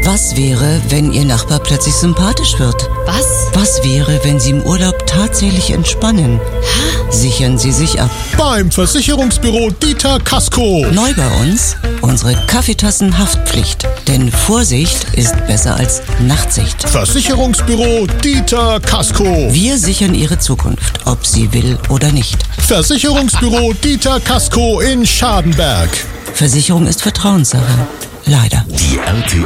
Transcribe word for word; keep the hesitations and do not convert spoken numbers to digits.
Was wäre, wenn Ihr Nachbar plötzlich sympathisch wird? Was? Was wäre, wenn Sie im Urlaub tatsächlich entspannen? Sichern Sie sich ab. Beim Versicherungsbüro Dieter Kasko. Neu bei uns unsere Kaffeetassen-Haftpflicht. Denn Vorsicht ist besser als Nachtsicht. Versicherungsbüro Dieter Kasko. Wir sichern Ihre Zukunft, ob sie will oder nicht. Versicherungsbüro Dieter Kasko in Schadenberg. Versicherung ist Vertrauenssache. Leider. Die R T